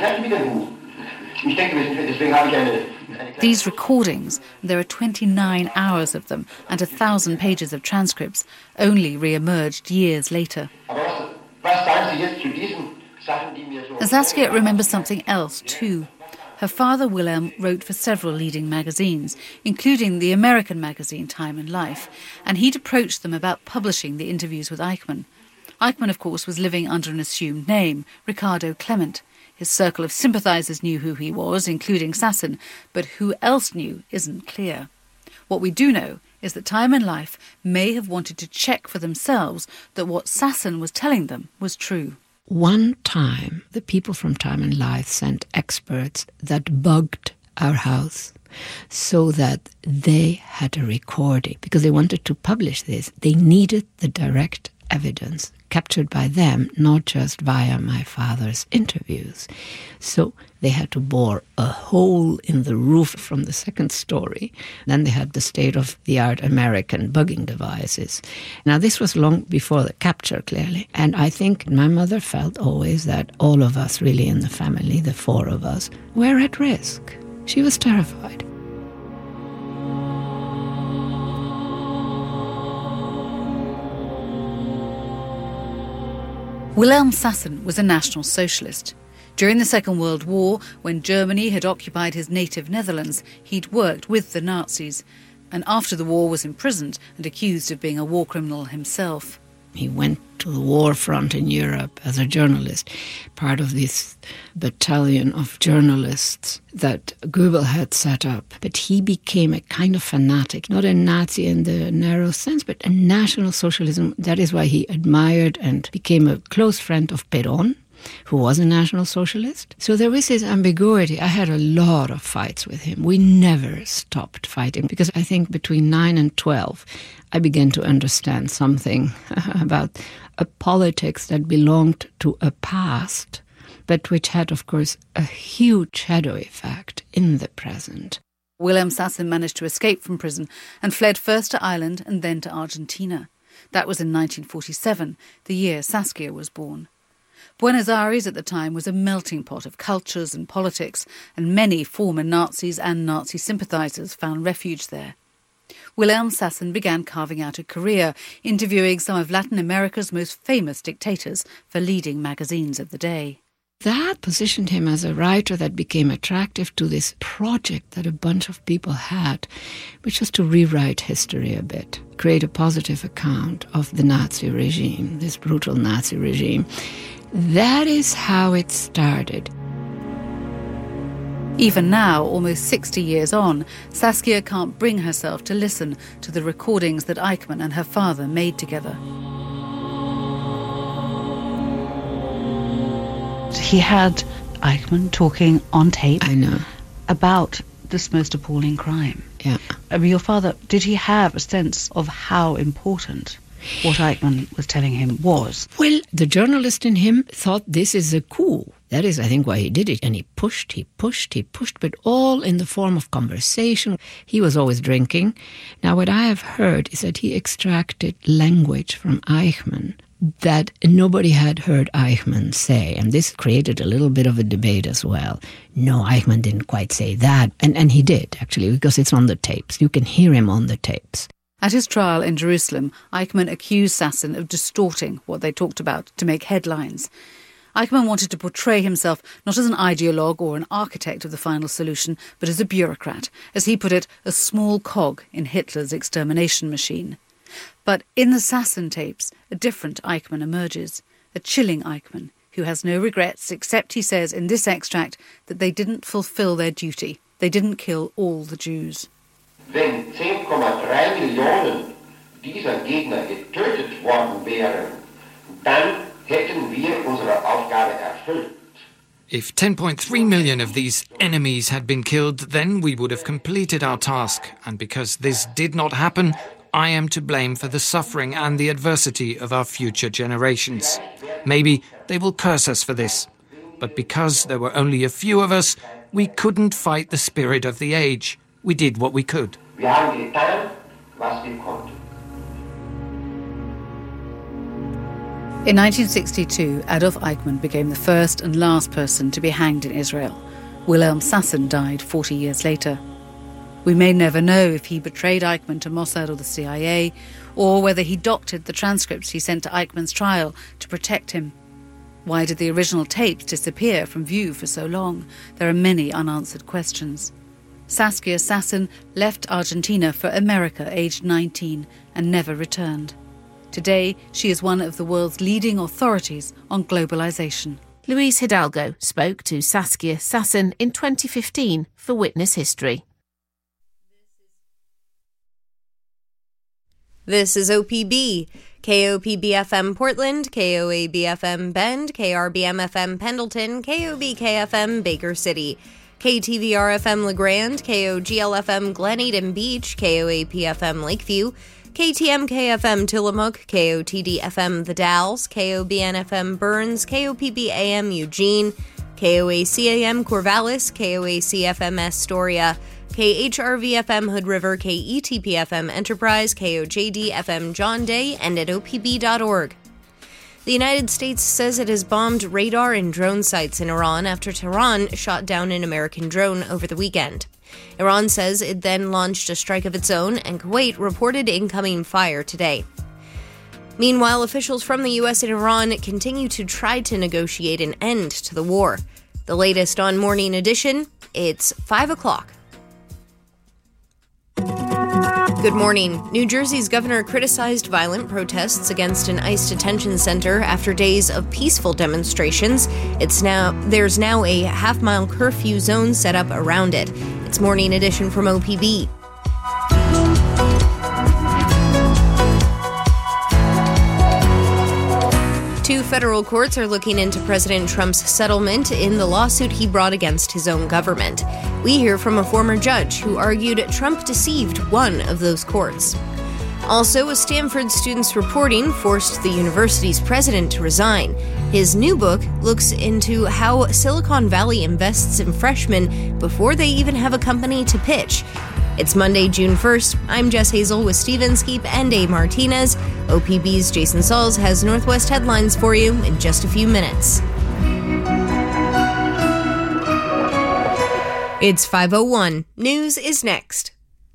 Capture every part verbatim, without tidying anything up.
These recordings, there are twenty-nine hours of them and a thousand pages of transcripts, only re-emerged years later. And Saskia remembers something else too. Her father, Wilhelm, wrote for several leading magazines, including the American magazine Time and Life, and he'd approached them about publishing the interviews with Eichmann. Eichmann, of course, was living under an assumed name, Ricardo Klement. His circle of sympathisers knew who he was, including Sassin, but who else knew isn't clear. What we do know is that Time and Life may have wanted to check for themselves that what Sassin was telling them was true. One time, the people from Time and Life sent experts that bugged our house so that they had a recording. Because they wanted to publish this, they needed the direct evidence captured by them, not just via my father's interviews. So they had to bore a hole in the roof from the second story. Then they had the state-of-the-art American bugging devices. Now, this was long before the capture, clearly. And I think my mother felt always that all of us, really in the family, the four of us, were at risk. She was terrified. Wilhelm Sassin was a National Socialist. During the Second World War, when Germany had occupied his native Netherlands, he'd worked with the Nazis, and after the war was imprisoned and accused of being a war criminal himself. He went to the war front in Europe as a journalist, part of this battalion of journalists that Goebbels had set up. But he became a kind of fanatic, not a Nazi in the narrow sense, but a National Socialism. That is why he admired and became a close friend of Perón, who was a National Socialist. So there was this ambiguity. I had a lot of fights with him. We never stopped fighting, because I think between nine and twelve, I began to understand something about a politics that belonged to a past, but which had, of course, a huge shadow effect in the present. Wilhelm Sassin managed to escape from prison and fled first to Ireland and then to Argentina. That was in nineteen forty-seven, the year Saskia was born. Buenos Aires at the time was a melting pot of cultures and politics, and many former Nazis and Nazi sympathisers found refuge there. Wilhelm Sassin began carving out a career, interviewing some of Latin America's most famous dictators for leading magazines of the day. That positioned him as a writer that became attractive to this project that a bunch of people had, which was to rewrite history a bit, create a positive account of the Nazi regime, this brutal Nazi regime. That is how it started. Even now, almost sixty years on, Saskia can't bring herself to listen to the recordings that Eichmann and her father made together. He had Eichmann talking on tape. I know. About this most appalling crime. Yeah. I mean, your father, did he have a sense of how important what Eichmann was telling him was? Well, the journalist in him thought this is a coup. That is, I think, why he did it. And he pushed, he pushed, he pushed, but all in the form of conversation. He was always drinking. Now, what I have heard is that he extracted language from Eichmann that nobody had heard Eichmann say. And this created a little bit of a debate as well. No, Eichmann didn't quite say that. And, and he did, actually, because it's on the tapes. You can hear him on the tapes. At his trial in Jerusalem, Eichmann accused Sassin of distorting what they talked about to make headlines. Eichmann wanted to portray himself not as an ideologue or an architect of the final solution, but as a bureaucrat, as he put it, a small cog in Hitler's extermination machine. But in the Sassin tapes, a different Eichmann emerges, a chilling Eichmann, who has no regrets, except, he says in this extract, that they didn't fulfill their duty. They didn't kill all the Jews. Wenn zehn Komma drei Millionen dieser Gegner getötet worden wären, dann hätten wir unsere Aufgabe erfüllt. If ten point three million of these enemies had been killed, then we would have completed our task. And because this did not happen, I am to blame for the suffering and the adversity of our future generations. Maybe they will curse us for this. But because there were only a few of us, we couldn't fight the spirit of the age. We did what we could. Wir haben getan, was wir konnten. In nineteen sixty-two, Adolf Eichmann became the first and last person to be hanged in Israel. Wilhelm Sasson died forty years later. We may never know if he betrayed Eichmann to Mossad or the C I A, or whether he doctored the transcripts he sent to Eichmann's trial to protect him. Why did the original tapes disappear from view for so long? There are many unanswered questions. Saskia Sasson left Argentina for America aged nineteen and never returned. Today, she is one of the world's leading authorities on globalization. Luis Hidalgo spoke to Saskia Sasson in twenty fifteen for Witness History. This is O P B, K O P B F M Portland, K O A B F M Bend, K R B M F M Pendleton, K O B K F M Baker City, K T V R F M LeGrand, K O G L F M Glen Eden Beach, K O A P F M Lakeview, K T M K F M Tillamook, K O T D F M The Dalles, K O B N F M Burns, K O P B A M Eugene, K O A C A M Corvallis, K O A C F M Astoria, K H R V F M Hood River, K E T P F M Enterprise, K O J D F M John Day, and at O P B dot org. The United States says it has bombed radar and drone sites in Iran after Tehran shot down an American drone over the weekend. Iran says it then launched a strike of its own, and Kuwait reported incoming fire today. Meanwhile, officials from the U S and Iran continue to try to negotiate an end to the war. The latest on Morning Edition, it's five o'clock. Good morning. New Jersey's governor criticized violent protests against an ICE detention center after days of peaceful demonstrations. It's now there's now a half-mile curfew zone set up around it. It's Morning Edition from O P B. Two federal courts are looking into President Trump's settlement in the lawsuit he brought against his own government. We hear from a former judge who argued Trump deceived one of those courts. Also, a Stanford student's reporting forced the university's president to resign. His new book looks into how Silicon Valley invests in freshmen before they even have a company to pitch. It's Monday, June first. I'm Jess Hazel with Steven Skeep and A. Martinez. O P B's Jason Sauls has Northwest headlines for you in just a few minutes. It's five oh one. News is next.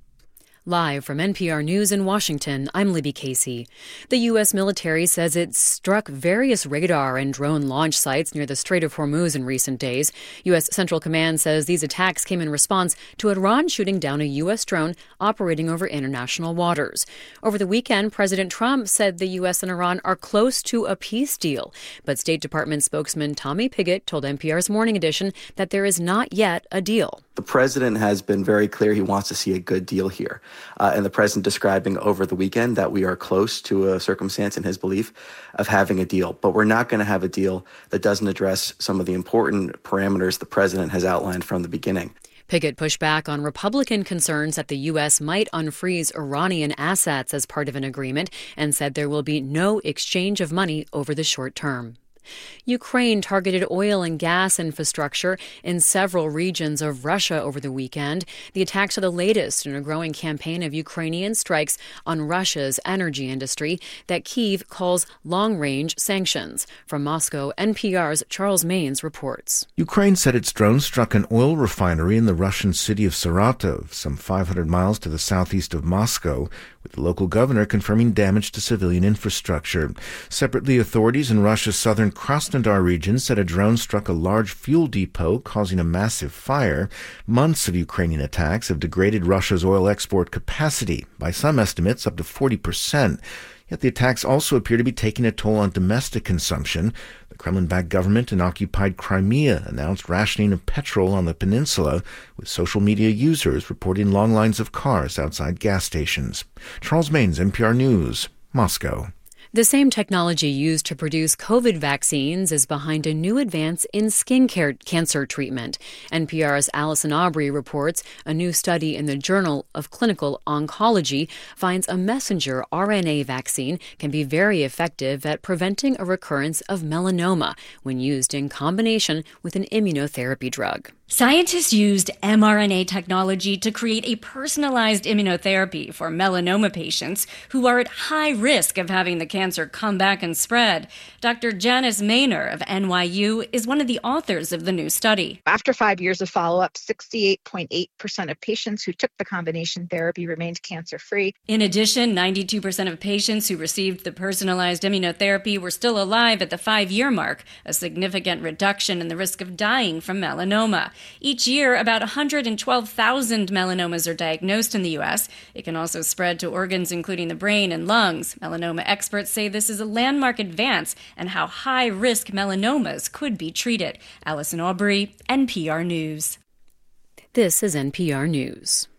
Live from N P R News in Washington, I'm Libby Casey. The U S military says it struck various radar and drone launch sites near the Strait of Hormuz in recent days. U S Central Command says these attacks came in response to Iran shooting down a U S drone operating over international waters. Over the weekend, President Trump said the U S and Iran are close to a peace deal. But State Department spokesman Tommy Pigott told N P R's Morning Edition that there is not yet a deal. The president has been very clear he wants to see a good deal here. Uh, and the president describing over the weekend that we are close to a circumstance in his belief of having a deal. But we're not going to have a deal that doesn't address some of the important parameters the president has outlined from the beginning. Pigott pushed back on Republican concerns that the U S might unfreeze Iranian assets as part of an agreement and said there will be no exchange of money over the short term. Ukraine targeted oil and gas infrastructure in several regions of Russia over the weekend. The attacks are the latest in a growing campaign of Ukrainian strikes on Russia's energy industry that Kyiv calls long-range sanctions. From Moscow, N P R's Charles Maines reports. Ukraine said its drone struck an oil refinery in the Russian city of Saratov, some five hundred miles to the southeast of Moscow, with the local governor confirming damage to civilian infrastructure. Separately, authorities in Russia's southern Krasnodar region said a drone struck a large fuel depot, causing a massive fire. Months of Ukrainian attacks have degraded Russia's oil export capacity, by some estimates up to forty percent. Yet the attacks also appear to be taking a toll on domestic consumption. The Kremlin-backed government in occupied Crimea announced rationing of petrol on the peninsula, with social media users reporting long lines of cars outside gas stations. Charles Maines, N P R News, Moscow. The same technology used to produce COVID vaccines is behind a new advance in skin care cancer treatment. N P R's Allison Aubrey reports a new study in the Journal of Clinical Oncology finds a messenger R N A vaccine can be very effective at preventing a recurrence of melanoma when used in combination with an immunotherapy drug. Scientists used mRNA technology to create a personalized immunotherapy for melanoma patients who are at high risk of having the cancer come back and spread. Doctor Janice Maynor of N Y U is one of the authors of the new study. After five years of follow-up, sixty-eight point eight percent of patients who took the combination therapy remained cancer-free. In addition, ninety-two percent of patients who received the personalized immunotherapy were still alive at the five-year mark, a significant reduction in the risk of dying from melanoma. Each year, about one hundred twelve thousand melanomas are diagnosed in the U S. It can also spread to organs including the brain and lungs. Melanoma experts say this is a landmark advance and how high-risk melanomas could be treated. Allison Aubrey, N P R News. This is N P R News.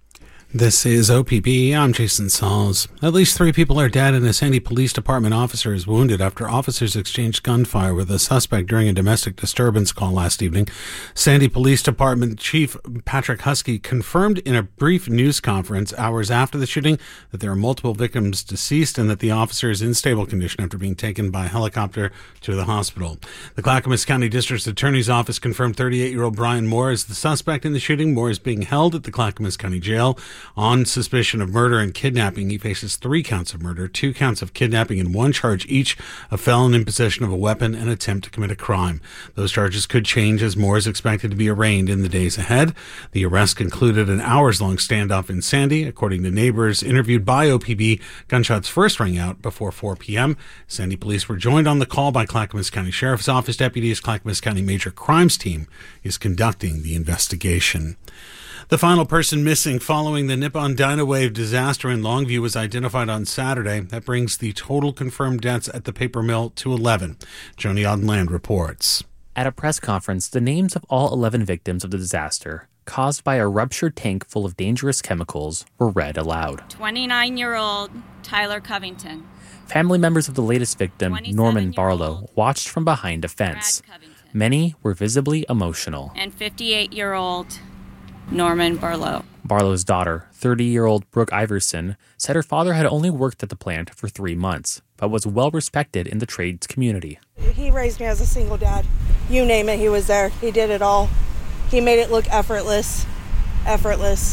This is O P B. I'm Jason Sauls. At least three people are dead and a Sandy Police Department officer is wounded after officers exchanged gunfire with a suspect during a domestic disturbance call last evening. Sandy Police Department Chief Patrick Husky confirmed in a brief news conference hours after the shooting that there are multiple victims deceased and that the officer is in stable condition after being taken by helicopter to the hospital. The Clackamas County District Attorney's Office confirmed thirty-eight-year-old Brian Moore is the suspect in the shooting. Moore is being held at the Clackamas County Jail on suspicion of murder and kidnapping. He faces three counts of murder, two counts of kidnapping, and one charge each of felon in possession of a weapon and attempt to commit a crime. Those charges could change as Moore is expected to be arraigned in the days ahead. The arrest concluded an hours-long standoff in Sandy. According to neighbors interviewed by O P B, gunshots first rang out before four p.m. Sandy police were joined on the call by Clackamas County Sheriff's Office deputies. Clackamas County Major Crimes Team is conducting the investigation. The final person missing following the Nippon Dynawave disaster in Longview was identified on Saturday. That brings the total confirmed deaths at the paper mill to eleven. Joni Audenland reports. At a press conference, the names of all eleven victims of the disaster, caused by a ruptured tank full of dangerous chemicals, were read aloud. twenty-nine-year-old Tyler Covington. Family members of the latest victim, Norman Barlow, watched from behind a fence. Many were visibly emotional. And fifty-eight-year-old Norman Barlow. Barlow's daughter, thirty-year-old Brooke Iverson, said her father had only worked at the plant for three months, but was well respected in the trades community. He raised me as a single dad. You name it, he was there. He did it all. He made it look effortless. Effortless.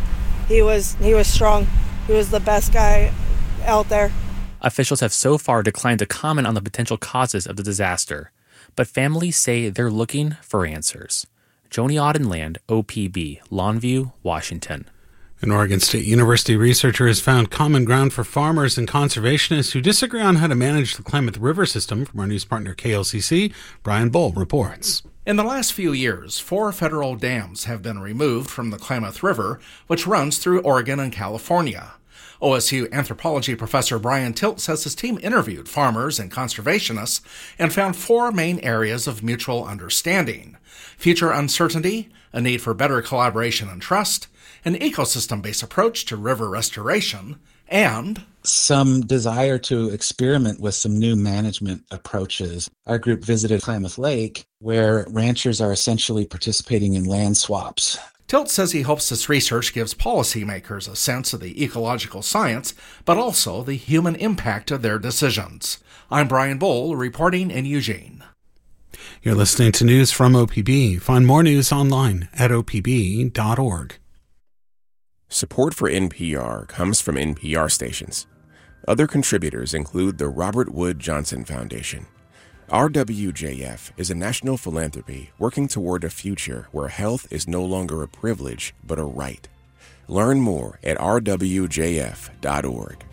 He was he was strong. He was the best guy out there. Officials have so far declined to comment on the potential causes of the disaster, but families say they're looking for answers. Joni Audenland, O P B, Longview, Washington. An Oregon State University researcher has found common ground for farmers and conservationists who disagree on how to manage the Klamath River system. From our news partner K L C C, Brian Bull reports. In the last few years, four federal dams have been removed from the Klamath River, which runs through Oregon and California. O S U anthropology professor Brian Tilt says his team interviewed farmers and conservationists and found four main areas of mutual understanding: future uncertainty, a need for better collaboration and trust, an ecosystem-based approach to river restoration, and some desire to experiment with some new management approaches. Our group visited Klamath Lake, where ranchers are essentially participating in land swaps. Tilt says he hopes this research gives policymakers a sense of the ecological science, but also the human impact of their decisions. I'm Brian Bull, reporting in Eugene. You're listening to news from O P B. Find more news online at O P B dot org. Support for N P R comes from N P R stations. Other contributors include the Robert Wood Johnson Foundation. R W J F is a national philanthropy working toward a future where health is no longer a privilege but a right. Learn more at R W J F dot org.